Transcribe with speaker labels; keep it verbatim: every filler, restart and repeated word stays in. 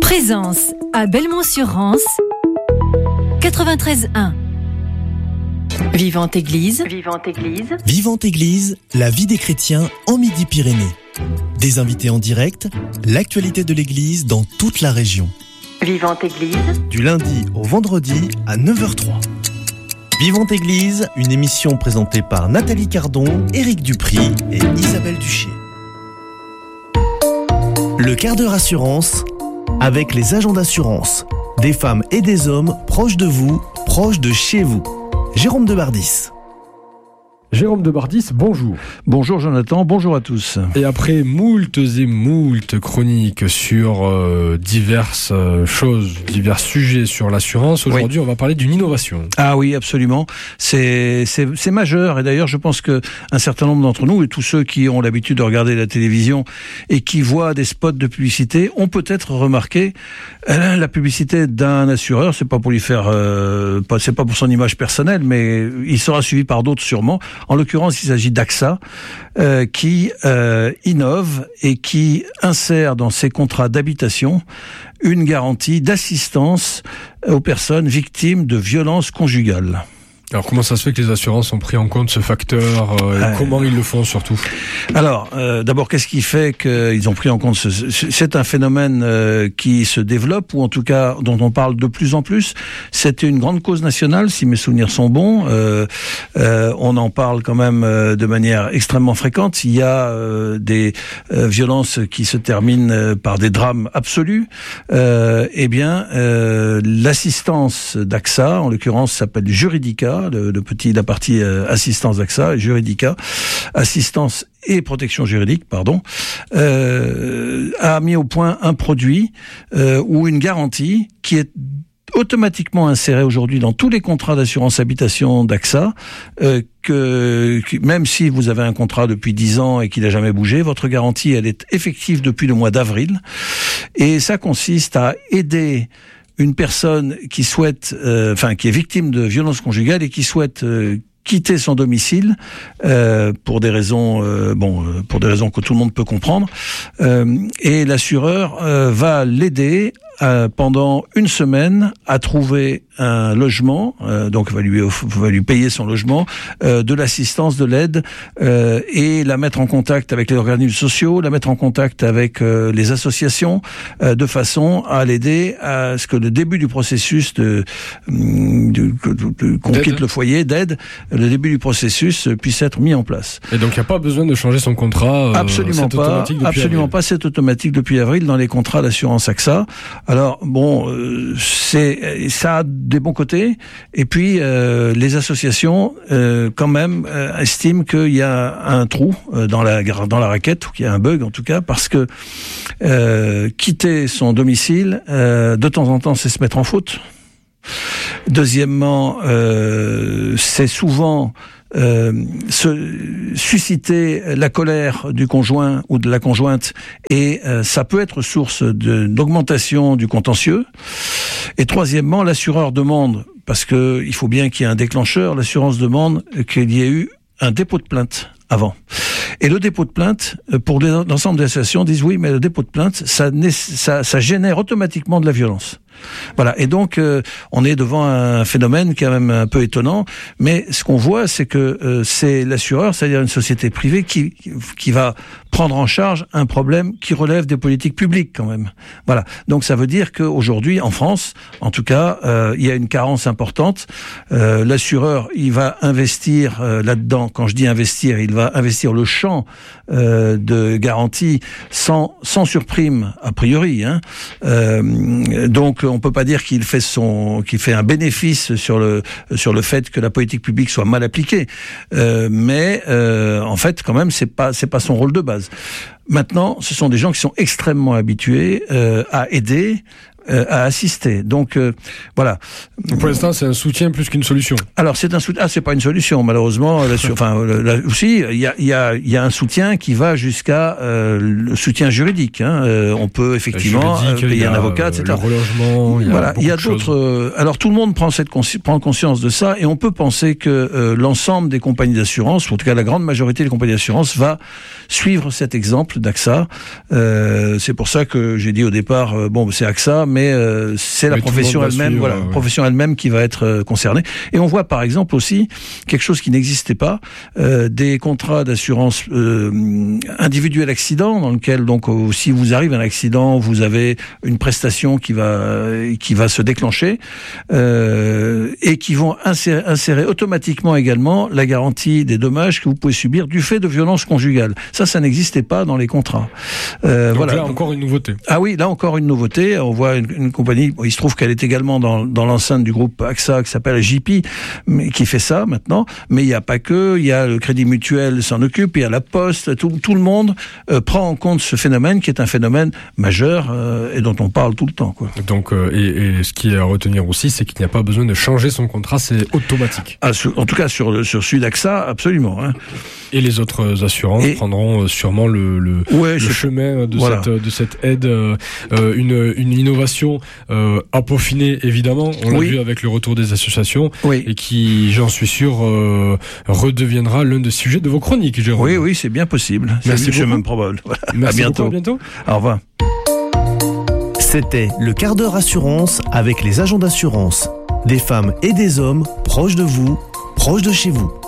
Speaker 1: Présence à Belmont-sur-Rance, quatre-vingt-treize un. Vivante Église. Vivante Église.
Speaker 2: Vivante Église, la vie des chrétiens en Midi-Pyrénées. Des invités en direct, l'actualité de l'Église dans toute la région.
Speaker 1: Vivante Église.
Speaker 2: Du lundi au vendredi à neuf heures zéro trois. Vivante Église, une émission présentée par Nathalie Cardon, Éric Dupry et Isabelle Duché. Le quart d'heure assurance avec les agents d'assurance. Des femmes et des hommes proches de vous, proches de chez vous. Jérôme de Bardis.
Speaker 3: Jérôme de Bardis, bonjour.
Speaker 4: Bonjour Jonathan, bonjour à tous.
Speaker 3: Et après moultes et moultes chroniques sur euh, diverses euh, choses, divers sujets sur l'assurance, aujourd'hui oui. On va parler d'une innovation.
Speaker 4: Ah oui, absolument. C'est, c'est, c'est majeur. Et d'ailleurs, je pense que un certain nombre d'entre nous, et tous ceux qui ont l'habitude de regarder la télévision et qui voient des spots de publicité, ont peut-être remarqué euh, la publicité d'un assureur. C'est pas pour lui faire, euh, pas, c'est pas pour son image personnelle, mais il sera suivi par d'autres sûrement. En l'occurrence, il s'agit d'A X A, euh, qui euh, innove et qui insère dans ses contrats d'habitation une garantie d'assistance aux personnes victimes de violences conjugales.
Speaker 3: Alors comment ça se fait que les assurances ont pris en compte ce facteur euh, et euh, comment ils le font surtout?
Speaker 4: Alors euh, d'abord, qu'est-ce qui fait qu'ils ont pris en compte ce, c'est un phénomène euh, qui se développe, ou en tout cas dont on parle de plus en plus. C'était une grande cause nationale, si mes souvenirs sont bons. Euh, euh, on en parle quand même euh, de manière extrêmement fréquente. Il y a euh, des euh, violences qui se terminent euh, par des drames absolus. Euh, eh bien, euh, l'assistance d'A X A, en l'occurrence, s'appelle Juridica. Le, le petit, la partie euh, assistance d'A X A, Juridica, assistance et protection juridique, pardon, euh, a mis au point un produit euh, ou une garantie qui est automatiquement insérée aujourd'hui dans tous les contrats d'assurance habitation d'A X A, euh, que, que même si vous avez un contrat depuis dix ans et qu'il n'a jamais bougé, votre garantie, elle est effective depuis le mois d'avril, et ça consiste à aider une personne qui souhaite, euh, enfin qui est victime de violences conjugales et qui souhaite euh, quitter son domicile euh, pour des raisons, euh, bon, euh, pour des raisons que tout le monde peut comprendre, euh, et l'assureur euh, va l'aider euh, pendant une semaine à trouver un logement, euh, donc va lui va lui payer son logement, euh, de l'assistance, de l'aide, euh, et la mettre en contact avec les organismes sociaux, la mettre en contact avec euh, les associations, euh, de façon à l'aider à ce que le début du processus de, de, de, de qu'on d'aide. quitte le foyer d'aide, le début du processus puisse être mis en place.
Speaker 3: Et donc il n'y a pas besoin de changer son contrat. Euh,
Speaker 4: absolument pas, absolument avril. pas. C'est automatique depuis avril dans les contrats d'assurance A X A. Alors bon, euh, c'est ça a des bons côtés, et puis euh, les associations euh, quand même euh, estiment qu'il y a un trou euh, dans la dans la raquette, ou qu'il y a un bug en tout cas, parce que euh, quitter son domicile euh, de temps en temps, c'est se mettre en faute. Deuxièmement, euh, c'est souvent Euh, se, susciter la colère du conjoint ou de la conjointe, et euh, ça peut être source de, d'augmentation du contentieux. Et troisièmement, l'assureur demande, parce que il faut bien qu'il y ait un déclencheur, l'assurance demande qu'il y ait eu un dépôt de plainte avant. Et le dépôt de plainte, pour l'ensemble des associations, disent oui, mais le dépôt de plainte, ça, ça, ça génère automatiquement de la violence. Voilà. Et donc, euh, on est devant un phénomène qui est quand même un peu étonnant. Mais ce qu'on voit, c'est que euh, c'est l'assureur, c'est-à-dire une société privée, qui qui va prendre en charge un problème qui relève des politiques publiques quand même. Voilà. Donc, ça veut dire qu'aujourd'hui, en France, en tout cas, euh, il y a une carence importante. Euh, l'assureur, il va investir euh, là-dedans. Quand je dis investir, il va investir le champ euh, de garantie sans sans surprime a priori. Hein. Euh, donc on peut pas dire qu'il fait son, qu'il fait un bénéfice sur le sur le fait que la politique publique soit mal appliquée, euh, mais euh, en fait quand même c'est pas c'est pas son rôle de base. Maintenant, ce sont des gens qui sont extrêmement habitués euh, à aider. euh, à assister. Donc euh, voilà.
Speaker 3: Donc, pour l'instant, c'est un soutien plus qu'une solution.
Speaker 4: Alors c'est un soutien. Ah, c'est pas une solution, malheureusement. Là, sur, enfin, là, aussi, il y a, il y a, il y a un soutien qui va jusqu'à euh, le soutien juridique. Hein. Euh, on peut effectivement euh, payer un avocat, et cetera.
Speaker 3: Le relogement. Il y a
Speaker 4: voilà. Il y a d'autres. Euh, alors tout le monde prend cette consci- prend conscience de ça, et on peut penser que euh, l'ensemble des compagnies d'assurance, ou en tout cas la grande majorité des compagnies d'assurance, va suivre cet exemple d'A X A. Euh, c'est pour ça que j'ai dit au départ, euh, bon, c'est A X A, mais euh, c'est la
Speaker 3: mais
Speaker 4: profession elle-même,
Speaker 3: suivre,
Speaker 4: voilà,
Speaker 3: ouais.
Speaker 4: profession elle-même qui va être euh, concernée. Et on voit par exemple aussi quelque chose qui n'existait pas, euh, des contrats d'assurance euh, individuel accident, dans lequel donc euh, si vous arrive un accident, vous avez une prestation qui va qui va se déclencher euh, et qui vont insérer, insérer automatiquement également la garantie des dommages que vous pouvez subir du fait de violences conjugales. Ça, ça n'existait pas dans les contrats. Euh,
Speaker 3: Donc
Speaker 4: voilà.
Speaker 3: là, encore une nouveauté.
Speaker 4: Ah oui, là encore une nouveauté. On voit une, une compagnie, bon, il se trouve qu'elle est également dans, dans l'enceinte du groupe A X A qui s'appelle J P, mais qui fait ça maintenant. Mais il n'y a pas que, il y a le Crédit Mutuel s'en occupe, il y a la Poste, tout, tout le monde euh, prend en compte ce phénomène qui est un phénomène majeur euh, et dont on parle tout le temps, quoi.
Speaker 3: Donc, euh, et, et ce qui est à retenir aussi, c'est qu'il n'y a pas besoin de changer son contrat, c'est automatique.
Speaker 4: Ah, sur, en tout cas, sur, sur celui d'A X A, absolument. Hein.
Speaker 3: Et les autres assurances
Speaker 4: et...
Speaker 3: prendront sûrement le, le,
Speaker 4: ouais,
Speaker 3: le chemin de,
Speaker 4: voilà.
Speaker 3: cette, de cette aide. Euh, une, une innovation euh, à peaufiner, évidemment. On l'a
Speaker 4: oui.
Speaker 3: vu avec le retour des associations.
Speaker 4: Oui.
Speaker 3: Et qui, j'en suis sûr, euh, redeviendra l'un des sujets de vos chroniques, Jérôme.
Speaker 4: Oui, oui, c'est bien possible.
Speaker 3: Merci
Speaker 4: c'est même probable. Voilà.
Speaker 3: Merci
Speaker 4: à bientôt.
Speaker 3: beaucoup, à bientôt.
Speaker 4: Au revoir.
Speaker 2: C'était le quart d'heure assurance avec les agents d'assurance. Des femmes et des hommes proches de vous, proches de chez vous.